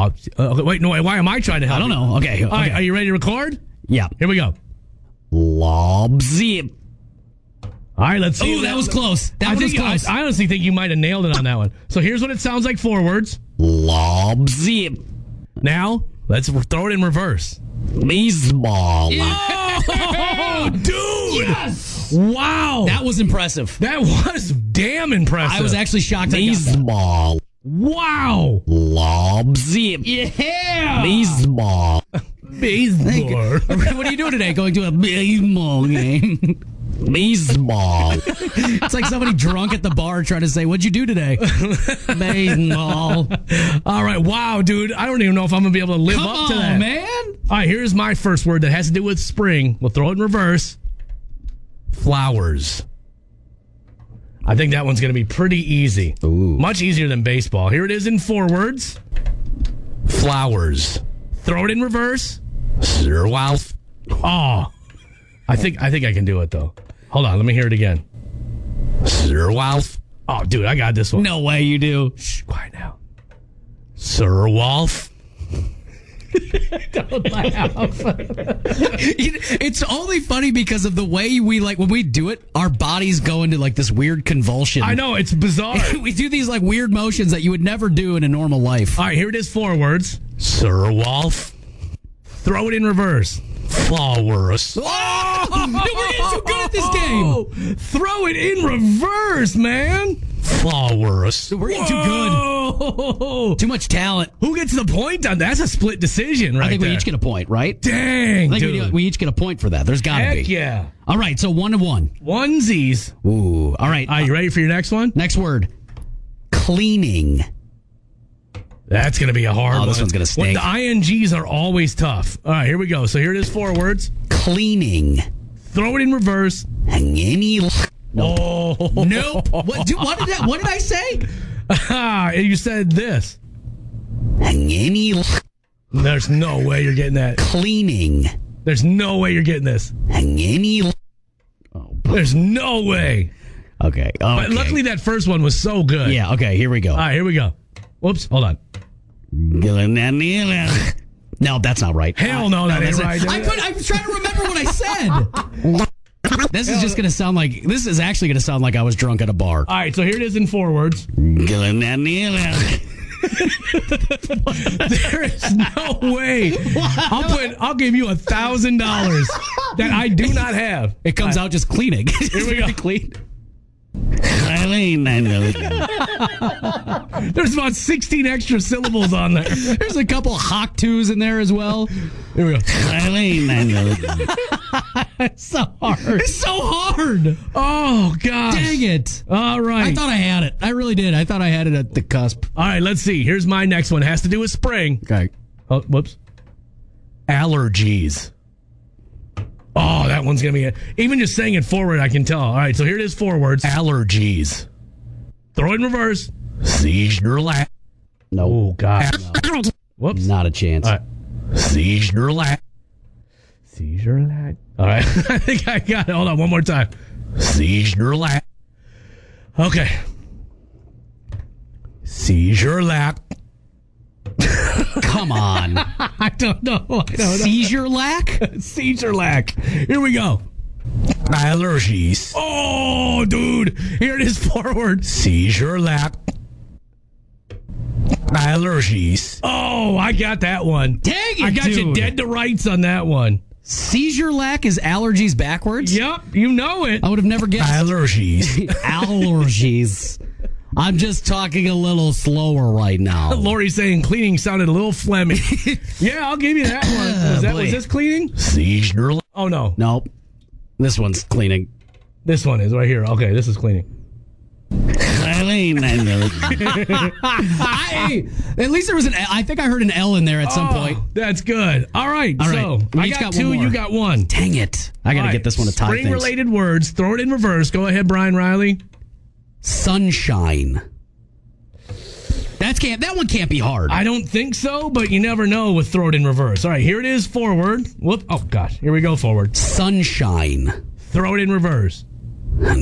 Wait, no, why am I trying to help? I don't know. Okay. All right, are you ready to record? Yeah. Here we go. Lobzip. All right, let's see. Oh, that was close. That was close. I honestly think you might have nailed it on that one. So here's what it sounds like forwards. Lobzip. Now, let's throw it in reverse. Baseball. Oh, dude! Yes! Wow! That was impressive. That was damn impressive. I was actually shocked. Baseball. Wow! Lobzip. Yeah! Baseball. Baseball. What are you doing today? Going to a baseball game. Baseball. It's like somebody drunk at the bar trying to say, "What'd you do today?" Baseball. All right, wow, dude. I don't even know if I'm gonna be able to live up to that, man. All right, here's my first word that has to do with spring. We'll throw it in reverse. Flowers. I think that one's gonna be pretty easy. Ooh. Much easier than baseball. Here it is in forwards. Flowers. Throw it in reverse. Sir Wolf. Oh. I think I can do it though. Hold on, let me hear it again. Sir Wolf. Oh, dude, I got this one. No way you do. Shh, quiet now. Sir Wolf. Don't laugh. It's only funny because of the way we when we do it, our bodies go into like this weird convulsion. I know, it's bizarre. We do these like weird motions that you would never do in a normal life. All right, here it is forwards. Sir Wolf. Throw it in reverse. Flowers. Oh, we're getting so good at this game. Throw it in reverse, man. Flowers. We're getting too good. Too much talent. Who gets the point on that? That's a split decision, right? I think there. we each get a point, right? Dang, I think dude. we each get a point for that. There's got to be. Heck yeah. All right, so 1-1. Onesies. Ooh. All right. Are you ready for your next one? Next word. Cleaning. That's going to be a hard one. This one's going to stink. The INGs are always tough. All right, here we go. So here it is forwards. Cleaning. Throw it in reverse. Nope. Oh. Nope. What did I say? You said this. There's no way you're getting that. Cleaning. There's no way you're getting this. There's no way. Okay. But luckily that first one was so good. Yeah, okay, here we go. All right, here we go. Whoops, hold on. No, that's not right. Hell no, that ain't right. I was trying to remember what I said. This is just going to sound like, this is actually going to sound like I was drunk at a bar. All right, so here it is in forwards. There is no way. I'll give you $1,000 that I do not have. It comes out just cleaning. Here we go. Clean. There's about 16 extra syllables on there. There's a couple hock twos in there as well. Here we go. It's so hard. It's so hard. Oh, gosh. Dang it. All right. I thought I had it. I really did. I thought I had it at the cusp. All right, let's see. Here's my next one. It has to do with spring. Okay. Oh, whoops. Allergies. Oh, that one's going to be it. Even just saying it forward, I can tell. All right, so here it is forwards. Allergies. Throw it in reverse. Seizure lag. No. Oh, God. No. Whoops. Not a chance. All right. Seizure lag. Seizure lag. All right. I think I got it. Hold on one more time. Seizure lag. Okay. Seizure lag. Come on. I don't know. Seizure lack? Seizure lack. Here we go. Allergies. Oh, dude. Here it is forward. Seizure lack. Allergies. Oh, I got that one. Dang it, I got you dead to rights on that one. Seizure lack is allergies backwards? Yep, you know it. I would have never guessed. Allergies. Allergies. I'm just talking a little slower right now. Lori's saying cleaning sounded a little phlegmy. Yeah, I'll give you that one. Was this cleaning? Seizure. Oh, no. Nope. This one's cleaning. This one is right here. Okay, this is cleaning. At least there was an L. I think I heard an L in there at some point. That's good. All right. So I got two, you got one. Dang it. I got to get this one to tie things. Spring-related words. Throw it in reverse. Go ahead, Brian Riley. Sunshine. That one can't be hard. I don't think so, but you never know with throw it in reverse. All right, here it is forward. Whoop. Oh, gosh. Here we go forward. Sunshine. Throw it in reverse. What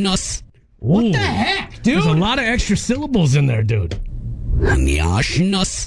What the heck, dude? There's a lot of extra syllables in there, dude. Sunshine.